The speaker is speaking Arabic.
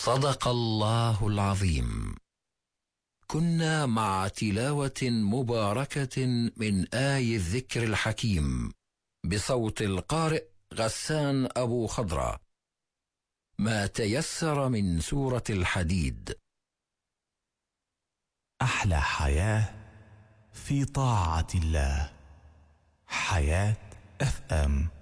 صدق الله العظيم. كنا مع تلاوة مباركة من آي الذكر الحكيم بصوت القارئ غسان أبو خضرة، ما تيسر من سورة الحديد. أحلى حياة في طاعة الله. حياة FM.